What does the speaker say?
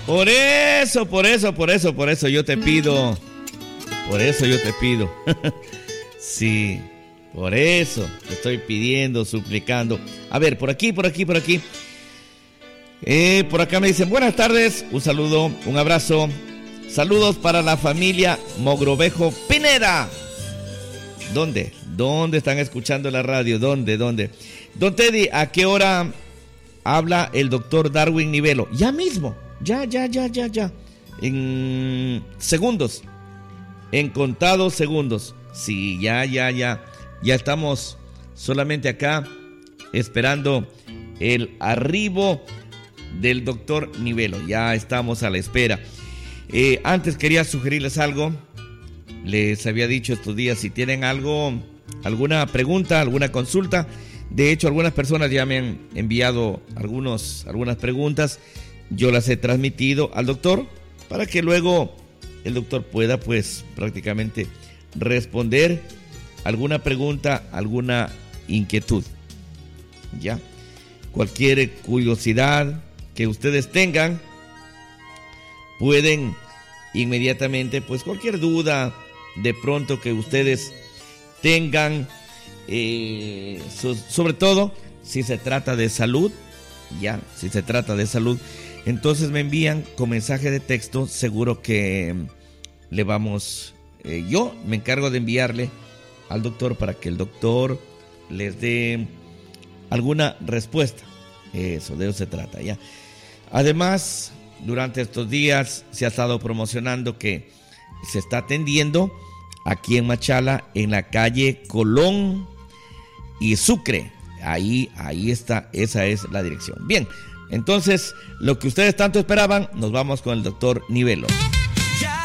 Por eso yo te pido. Por eso yo te pido. Sí, por eso te estoy pidiendo, suplicando. A ver, por aquí. Por acá me dicen, buenas tardes, un saludo, un abrazo. Saludos para la familia Mogrovejo Pineda. ¿Dónde? ¿Dónde están escuchando la radio? ¿Dónde? Don Teddy, ¿a qué hora habla el doctor Darwin Nivelo? Ya mismo. Ya. En segundos. En contados segundos. Sí, ya. Ya estamos solamente acá esperando el arribo del doctor Nivelo. Ya estamos a la espera. Antes quería sugerirles algo. Les había dicho estos días, si tienen alguna pregunta, alguna consulta. De hecho, algunas personas ya me han enviado algunas preguntas. Yo las he transmitido al doctor para que luego el doctor pueda, pues, prácticamente responder alguna pregunta, alguna inquietud. Ya. Cualquier curiosidad que ustedes tengan, pueden inmediatamente, pues, cualquier duda de pronto que ustedes tengan, sobre todo si se trata de salud, entonces me envían con mensaje de texto. Seguro que le vamos, yo me encargo de enviarle al doctor para que el doctor les dé alguna respuesta. Eso, de eso se trata, ya. Además, durante estos días se ha estado promocionando que se está atendiendo aquí en Machala, en la calle Colón y Sucre. Ahí está, esa es la dirección. Bien, entonces, lo que ustedes tanto esperaban, nos vamos con el doctor Nivelo.